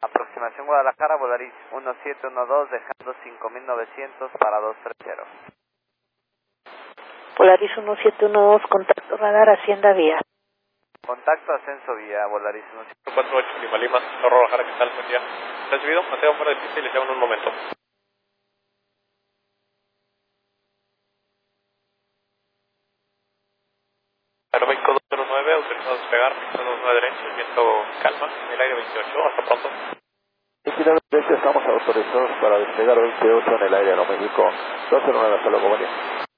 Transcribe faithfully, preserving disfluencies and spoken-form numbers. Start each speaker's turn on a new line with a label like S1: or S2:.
S1: Aproximación Guadalajara, Volaris uno siete uno dos, dejando cinco mil novecientos para dos tres cero.
S2: Volaris uno siete uno dos, contacto radar, Hacienda Vía.
S1: Contacto ascenso vía Volaris uno siete
S3: cuatro ocho Lima Lima, Torre Guadalajara, ¿qué tal? Buen día. Recibido, Mateo fuera de pista y les llamo en un momento. Aeroméxico dos cero nueve, autorizado a despegar, dos nueve derecha, el viento calma, en el aire veintiocho, hasta pronto.
S4: Estamos autorizados para despegar veintiocho en el aire Aeroméxico dos cero nueve, hasta luego, buen día.